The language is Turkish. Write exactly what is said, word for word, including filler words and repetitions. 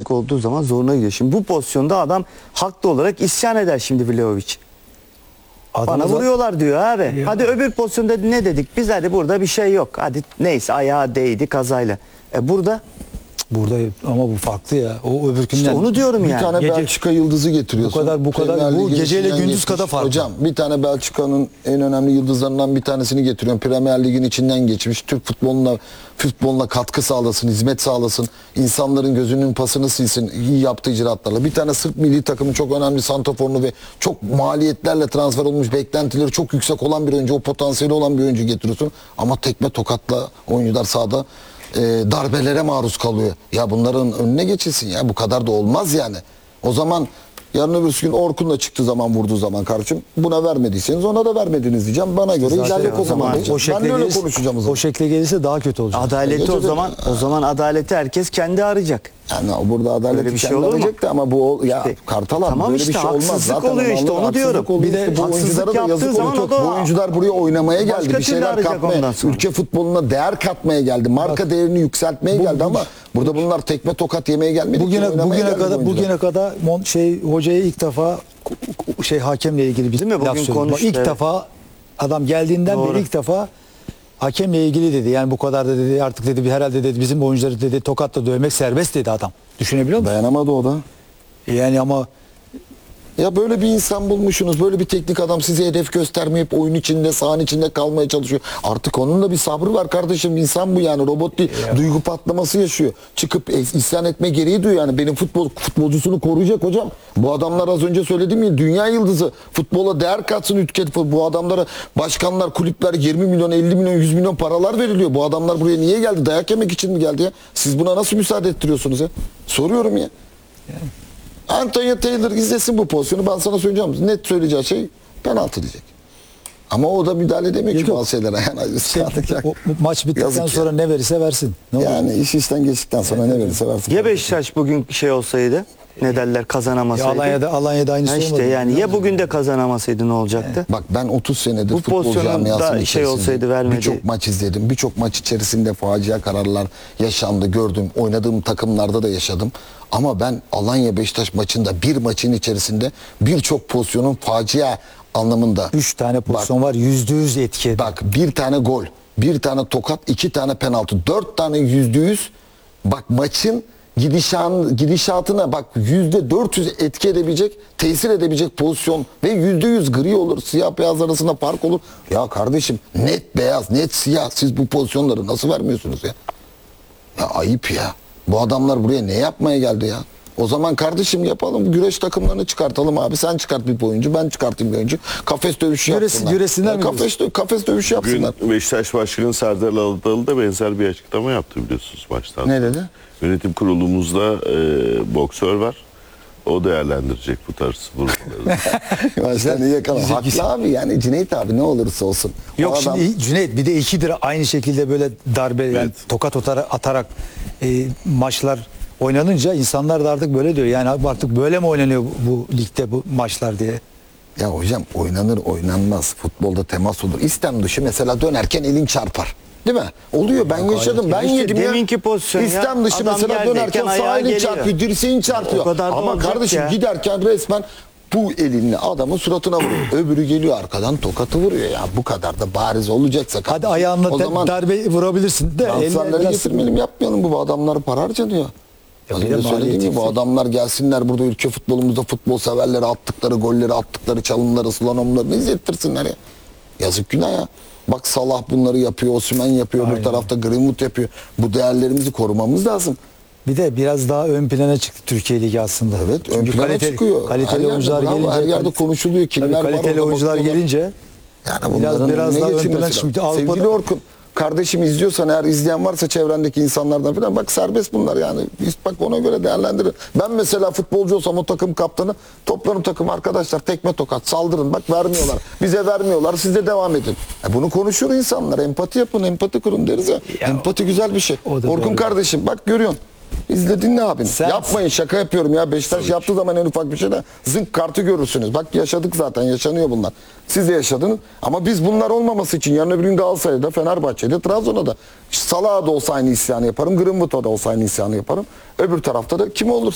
adaletsizlik olduğu zaman zoruna gidiyor. Şimdi bu pozisyonda adam haklı olarak isyan eder şimdi Vlahovic. Bana vuruyorlar diyor abi. Ya. Hadi öbür pozisyonda ne dedik? Biz hadi burada bir şey yok. Hadi neyse ayağı değdi kazayla. E burada Burada ama bu farklı ya. O öbürkünden. İşte onu diyorum bir yani. Bir tane Gece, Belçika yıldızı getiriyorsun. Bu kadar bu kadar bu geceyle gündüz geçmiş. kadar farklı. Hocam bir tane Belçika'nın en önemli yıldızlarından bir tanesini getiriyorsun. Premier Lig'in içinden geçmiş. Türk futboluna futboluna katkı sağlasın, hizmet sağlasın. İnsanların gözünün pasını silsin. İyi yaptığı icraatlarla. Bir tane Sırp milli takımın çok önemli santraforunu ve çok maliyetlerle transfer olmuş, beklentileri çok yüksek olan bir oyuncu, o potansiyeli olan bir oyuncu getiriyorsun. Ama tekme tokatla oyuncular sahada E, darbelere maruz kalıyor. Ya bunların önüne geçilsin ya. Bu kadar da olmaz yani. O zaman yarın öbür gün Orkun'la çıktığı zaman vurduğu zaman kardeşim buna vermediyseniz ona da vermediniz diyeceğim. Bana göre ilerlek o zaman. O Ben de öyle gelirse, konuşacağım o zaman. O şekle gelirse daha kötü olacak. Adaleti o zaman o zaman adaleti herkes kendi arayacak. Yani burada adalet Böyle bir bir şey şey olur mu? da ama bu ya İşte, Kartal abi tamam böyle işte, bir şey olmaz. haksızlık Zaten oluyor işte, onlar onu diyorum. oluyor. Bir de İşte bu haksızlık oyunculara da yaptığı yazık zaman oluyor. o da- Bu oyuncular buraya oynamaya geldi. Başka Bir şeyler türlü arayacak ondan katmaya, sonra. ülke futboluna değer katmaya geldi. Marka Bak, değerini yükseltmeye bu- geldi bu- ama burada bunlar tekme tokat yemeye gelmedi. ki, Bugüne oynamaya bugüne geldi bu kadar oyuncular. bugüne kadar mon, şey hocaya ilk defa şey hakemle ilgili bir Değil mi? laf Bugün söyledi. Bak, konuştu, İlk evet. defa adam geldiğinden Doğru. beri ilk defa hakemle ilgili dedi. Yani bu kadar da dedi artık dedi bir herhalde dedi bizim oyuncuları dedi tokatla dövmek serbest dedi adam. Düşünebiliyor musun? Dayanamadı o da. Yani ama Ya böyle bir insan bulmuşsunuz, böyle bir teknik adam size hedef göstermeyip oyun içinde, sahanın içinde kalmaya çalışıyor. Artık onun da bir sabrı var kardeşim. İnsan bu yani, robot değil. Ya. Duygu patlaması yaşıyor. Çıkıp isyan etme gereği duyuyor yani. Benim futbol futbolcusunu koruyacak hocam. Bu adamlar az önce söyledim ya, dünya yıldızı. Futbola değer katsın ülke. Bu adamlara başkanlar, kulüpler yirmi milyon, elli milyon, yüz milyon paralar veriliyor. Bu adamlar buraya niye geldi? Dayak yemek için mi geldi ya? Siz buna nasıl müsaade ettiriyorsunuz ya? Soruyorum ya. yani. Antonio Taylor izlesin bu pozisyonu, ben sana söyleyeceğim. Net söyleyeceği şey penaltı diyecek. Ama o da müdahale edemiyor Yok, ki yok. bazı şeylere. Yani, Şey, artık o, maç bittikten yazık sonra ya. ne verirse versin. Ne olur? Yani iş işten geçtikten sonra ne verirse versin. Ya Beşiktaş bugün şey olsaydı, ne derler, Ya kazanamasaydı. Alanya'da Alanya'da aynısı Ha işte olmadı. yani ya bugün de kazanamasaydı ne olacaktı? Bak ben otuz senedir Bu futbol pozisyonun camiasının da şey içerisinde olsaydı vermedi. birçok maç izledim. Birçok maç içerisinde facia kararlar yaşandı, gördüm. Oynadığım takımlarda da yaşadım. Ama ben Alanya Beşiktaş maçında, bir maçın içerisinde birçok pozisyonun facia anlamında. Üç tane pozisyon var. Yüzde yüz etki eder. Bak bir tane gol, bir tane tokat, iki tane penaltı, dört tane yüzde yüz. Bak maçın gidişan, gidişatına bak yüzde dört yüz etki edebilecek, tesir edebilecek pozisyon ve yüzde yüz gri olur, siyah beyaz arasında fark olur. Ya kardeşim net beyaz, net siyah, siz bu pozisyonları nasıl vermiyorsunuz ya? Ya ayıp ya. Bu adamlar buraya ne yapmaya geldi ya? O zaman kardeşim yapalım, güreş takımlarını çıkartalım abi. Sen çıkart bir oyuncu, ben çıkartayım bir oyuncu. Kafes dövüşü Güresi- yapsınlar. güresinler Ya mi kafes, dö- kafes dövüşü yapsınlar. Bugün Beşiktaş Başkanı Serdar Adalı da benzer bir açıklama yaptı biliyorsunuz maçtan. Ne dedi? Yönetim kurulumuzda e, boksör var. O değerlendirecek bu tarz vurguları. Baştan iyi yakala. Güzel, Haklı güzel. abi yani Cüneyt abi ne olursa olsun. O Yok adam- şimdi Cüneyt bir de ikidir aynı şekilde böyle darbe yani Evet. tokat atarak, atarak e, maçlar oynanınca insanlar da artık böyle diyor. Yani abi artık böyle mi oynanıyor bu, bu ligde bu maçlar diye. Ya hocam oynanır oynanmaz. Futbolda temas olur. İstem dışı mesela dönerken elin çarpar. Değil mi? Oluyor. Ben yaşadım. Ben İşte yedim ya. deminki pozisyon ya. İstem dışı Adam mesela geldiyken dönerken sağ ayağı elin geliyor. çarpıyor. Dirseğin çarpıyor. O kadar da Ama olacak kardeşim ya. giderken resmen bu elinle adamın suratına vuruyor. Öbürü geliyor arkadan tokatı vuruyor ya. Bu kadar da bariz olacaksa. Hadi kardeşim, ayağınla o de- zaman darbe vurabilirsin de elle transferleri biraz- getirmeyelim, yapmayalım. Bu adamlar para harcanıyor. Az bir de önce söylediğim maliyeti gibi bu yüksek. adamlar gelsinler burada ülke futbolumuzda futbol severleri attıkları golleri, attıkları çalımları, slalomlarını izlettirsinler ya. Yazık günah ya. Bak Salah bunları yapıyor, Osimhen yapıyor, Aynen. bir tarafta Greenwood yapıyor. Bu değerlerimizi korumamız lazım. Bir de biraz daha ön plana çıktı Türkiye Ligi aslında. Evet, ön Çünkü plana kaliteli- çıkıyor. Kaliteli Her yerde, oyuncular bravo, gelince her yerde kalite- konuşuluyor. Kimler Tabii var kaliteli orada oyuncular bakıyorlar. gelince Yani biraz bunların biraz önüne daha ön geçilmesi plana lazım. çıktı. Avrupa'da- Sevgili Orkun, kardeşim izliyorsan eğer, izleyen varsa çevrendeki insanlardan falan, bak serbest bunlar yani. Biz bak ona göre değerlendirin. Ben mesela futbolcu olsam o takım kaptanı, toplanın takım arkadaşlar, tekme tokat saldırın, bak vermiyorlar. Bize vermiyorlar, siz de devam edin. E bunu konuşur insanlar, empati yapın, empati kurun deriz ya. Ya empati güzel bir şey. o da Orkun doğru. kardeşim bak görüyorsun. İzledin ne abin? Sen- Yapmayın, şaka yapıyorum ya. Beşiktaş yaptığı zaman en ufak bir şeyde zınk kartı görürsünüz. Bak yaşadık zaten, yaşanıyor bunlar. Siz de yaşadınız. Ama biz bunlar olmaması için yarın öbür gün Galatasaray'da, Fenerbahçe'de, Trabzon'da da Salah'a da olsa aynı isyanı yaparım. Greenwood'a da olsa aynı isyanı yaparım. Öbür tarafta da kim olur?